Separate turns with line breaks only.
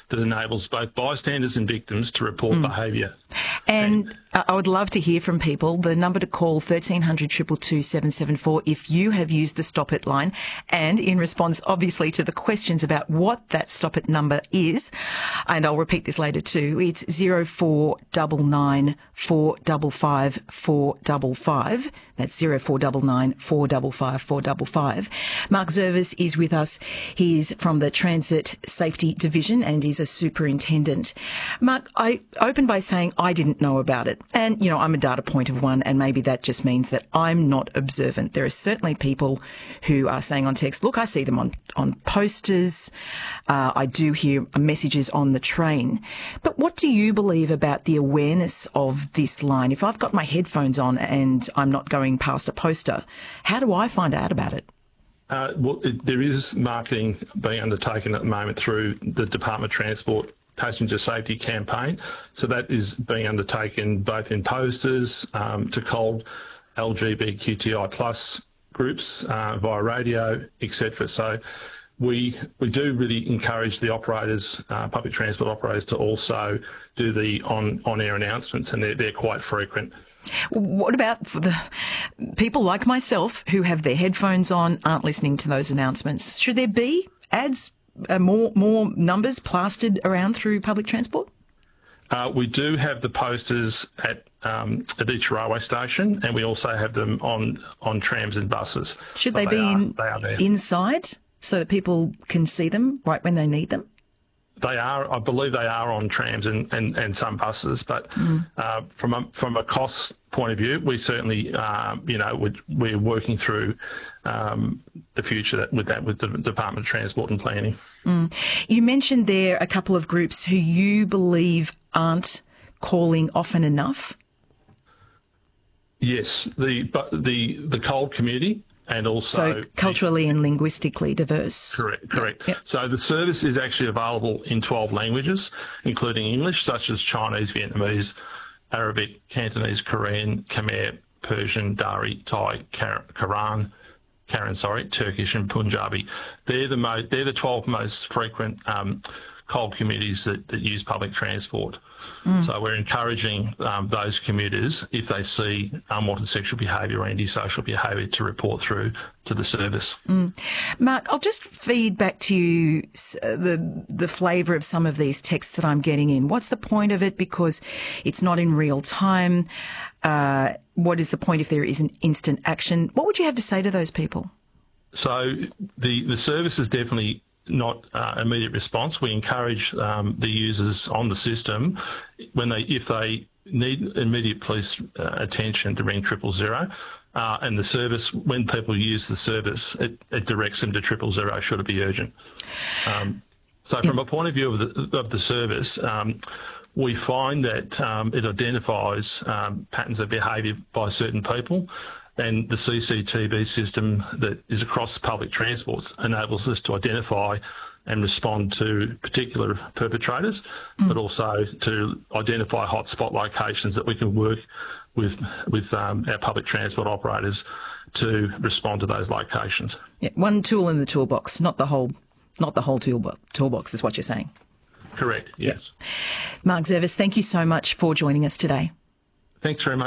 that enables both bystanders and victims to report behaviour.
And I would love to hear from people. The number to call, 1300 222 774, if you have used the Stop It line, and in response, obviously, to the questions about what that Stop It number is. And I'll repeat this later too. It's 0499 455 455. That's 0499 455 455. Mark Zervis is with us. He's from the Transit Safety Division and is a superintendent. Mark, I opened by saying I didn't know about it. And, you know, I'm a data point of one, and maybe that just means that I'm not observant. There are certainly people who are saying on text, look, I see them on posters. I do hear messages on the train. But what do you believe about the awareness of this line? If I've got my headphones on and I'm not going past a poster, how do I find out about it?
There is marketing being undertaken at the moment through the Department of Transport Passenger Safety Campaign. So that is being undertaken both in posters to cold LGBTQI plus groups via radio, etc. So we do really encourage the operators, public transport operators, to also do the on-air announcements, and they're quite frequent.
What about for the people like myself who have their headphones on, aren't listening to those announcements? Should there be ads, more numbers plastered around through public transport?
We do have the posters at each railway station, and we also have them on trams and buses.
Should they be inside so that people can see them right when they need them?
They are. I believe they are on trams and some buses, but from a cost point of view, we certainly, we're working through the future with the Department of Transport and Planning.
You mentioned there a couple of groups who you believe aren't calling often enough.
Yes, the cold community. And also
culturally and linguistically diverse.
Correct.
Yep.
So the service is actually available in 12 languages, including English, such as Chinese, Vietnamese, Arabic, Cantonese, Korean, Khmer, Persian, Dari, Thai, Karen, Turkish and Punjabi. They're the 12 most frequent cold communities that use public transport. So we're encouraging those commuters, if they see unwanted sexual behaviour or antisocial behaviour, to report through to the service.
Mark, I'll just feed back to you the flavour of some of these texts that I'm getting in. What's the point of it? Because it's not in real time. What is the point if there isn't instant action? What would you have to say to those people?
So the service is definitely not immediate response. We encourage the users on the system, if they need immediate police attention, to ring 000. And the service, when people use the service, it directs them to 000 should it be urgent. So from a point of view of the service, we find that it identifies patterns of behaviour by certain people. And the CCTV system that is across public transports enables us to identify and respond to particular perpetrators, but also to identify hotspot locations that we can work with our public transport operators to respond to those locations.
Yeah, one tool in the toolbox, not the whole toolbox, is what you're saying.
Correct. Yes.
Mark Zervis, thank you so much for joining us today.
Thanks very much.